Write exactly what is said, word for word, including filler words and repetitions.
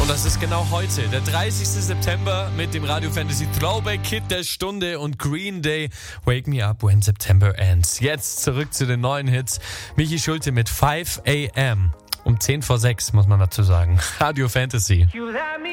Und das ist genau heute, der dreißigsten September mit dem Radio Fantasy Throwback Hit der Stunde und Green Day, Wake Me Up When September Ends. Jetzt zurück zu den neuen Hits. Michi Schulte mit five a.m. um zehn vor sechs, muss man dazu sagen. Radio Fantasy.